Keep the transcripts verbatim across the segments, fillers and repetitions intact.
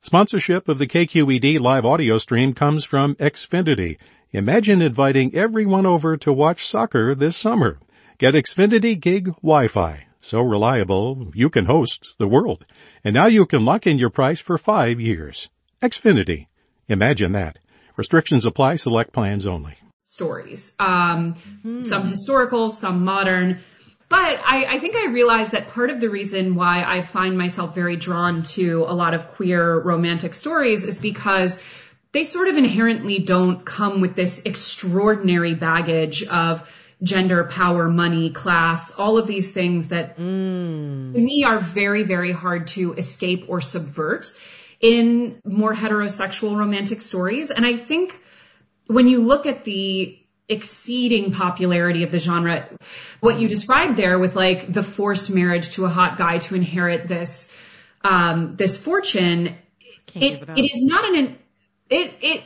Sponsorship of the K Q E D live audio stream comes from Xfinity. Imagine inviting everyone over to watch soccer this summer. Get Xfinity Gig Wi-Fi. So reliable, you can host the world. And now you can lock in your price for five years. Xfinity. Imagine that. Restrictions apply. Select plans only. Stories. Um, hmm. Some historical, some modern. But I, I think I realized that part of the reason why I find myself very drawn to a lot of queer romantic stories is because they sort of inherently don't come with this extraordinary baggage of gender, power, money, class, all of these things that mm. to me are very, very hard to escape or subvert in more heterosexual romantic stories. And I think when you look at the exceeding popularity of the genre, what you described there with like the forced marriage to a hot guy to inherit this, um, this fortune, it, it, it is not an, it, it,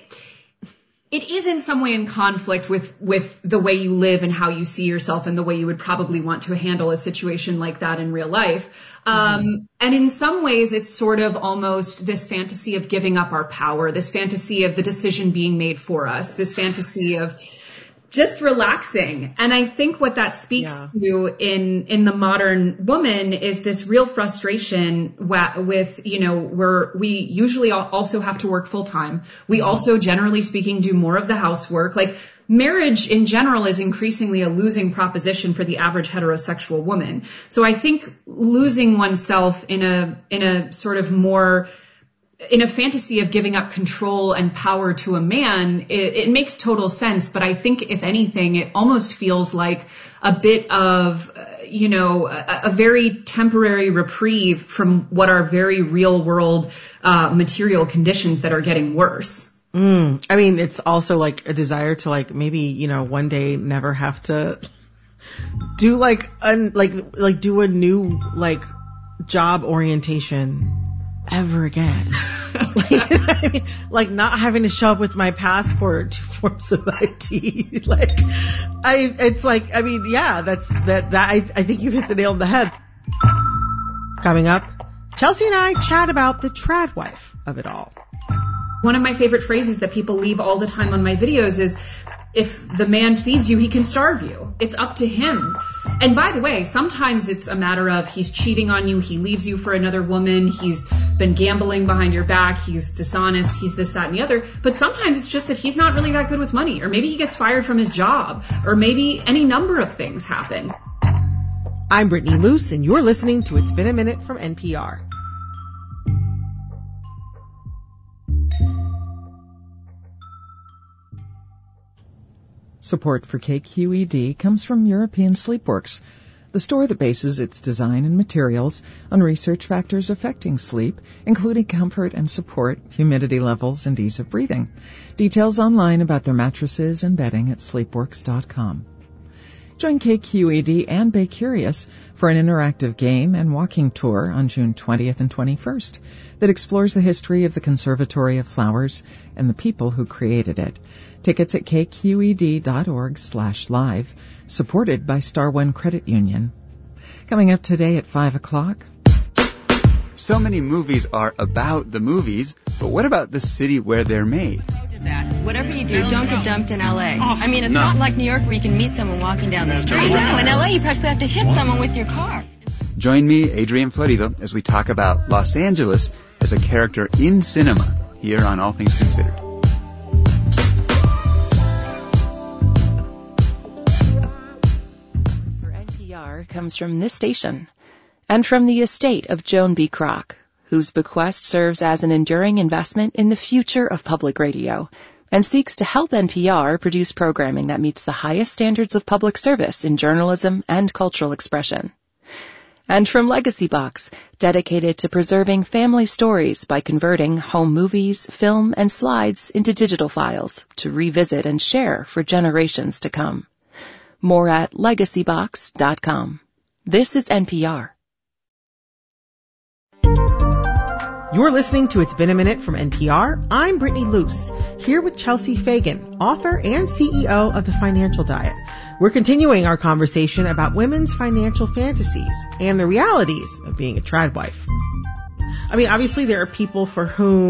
it is in some way in conflict with, with the way you live and how you see yourself and the way you would probably want to handle a situation like that in real life. Um, mm-hmm. And in some ways, it's sort of almost this fantasy of giving up our power, this fantasy of the decision being made for us, this fantasy of just relaxing. And I think what that speaks yeah. to in, in the modern woman is this real frustration with, you know, we're, we usually also have to work full time. We also, generally speaking, do more of the housework. Like marriage in general is increasingly a losing proposition for the average heterosexual woman. So I think losing oneself in a, in a sort of more in a fantasy of giving up control and power to a man, it, it makes total sense. But I think if anything, it almost feels like a bit of, uh, you know, a, a very temporary reprieve from what are very real world, uh, material conditions that are getting worse. Mm. I mean, it's also like a desire to like maybe, you know, one day never have to do like, un, like, like do a new like job orientation ever again. like, I mean, like not having to show up with my passport to forms of I D. like, I, it's like, I mean, yeah, that's, that, that, I, I think you hit the nail on the head. Coming up, Chelsea and I chat about the trad wife of it all. One of my favorite phrases that people leave all the time on my videos is, if the man feeds you, he can starve you. It's up to him. And by the way, sometimes it's a matter of he's cheating on you, he leaves you for another woman, he's been gambling behind your back, he's dishonest, he's this, that, and the other. But sometimes it's just that he's not really that good with money, or maybe he gets fired from his job, or maybe any number of things happen. I'm Brittany Luce, and you're listening to It's Been a Minute from N P R. Support for K Q E D comes from European Sleepworks, the store that bases its design and materials on research factors affecting sleep, including comfort and support, humidity levels, and ease of breathing. Details online about their mattresses and bedding at sleepworks dot com. Join K Q E D and Bay Curious for an interactive game and walking tour on June twentieth and twenty-first that explores the history of the Conservatory of Flowers and the people who created it. Tickets at k q e d dot org slash live, supported by Star One Credit Union. Coming up today at five o'clock. So many movies are about the movies, but what about the city where they're made? That. Whatever you do, don't get dumped in L A. I mean, it's no. not like New York where you can meet someone walking down the street. No, in L A you practically have to hit someone with your car. Join me, Adrian Florido, as we talk about Los Angeles as a character in cinema here on All Things Considered. For N P R comes from this station and from the estate of Joan B. Kroc, whose bequest serves as an enduring investment in the future of public radio and seeks to help N P R produce programming that meets the highest standards of public service in journalism and cultural expression. And from Legacy Box, dedicated to preserving family stories by converting home movies, film, and slides into digital files to revisit and share for generations to come. More at legacy box dot com. This is N P R. You're listening to It's Been a Minute from N P R. I'm Brittany Luce, here with Chelsea Fagan, author and C E O of The Financial Diet. We're continuing our conversation about women's financial fantasies and the realities of being a trad wife. I mean, obviously there are people for whom